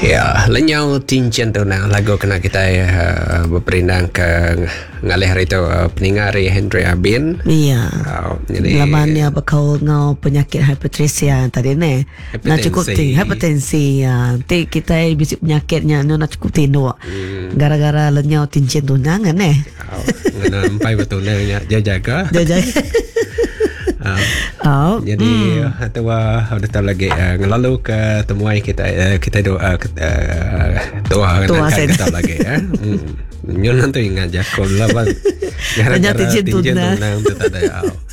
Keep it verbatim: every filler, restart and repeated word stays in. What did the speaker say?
Ya, lenyau tincen tu nang lagu kena kita uh, berperindang ke ngalih hari tu uh, peningari Henry Abin. Iya. Uh, jadi lamannya bakal ngau penyakit hipertensia tadi ni. Nak cukup tinggi hipertensi ya. Nanti kita bisik penyakitnya no nak cukup tinggi. Hmm. Gara-gara lenyau tincen tu nang kan eh. Oh, ngena empai betul nya jaga. Jaga. Uh, oh, jadi hmm. tu uh, ada tahu lagi uh, ngelalu ke temuai kita uh, kita doa uh, doa kan kita lagi ya. Hmm. Nyon nanti ingat jakol lah bang. Gara-gara tinjau tunang tu tak ada.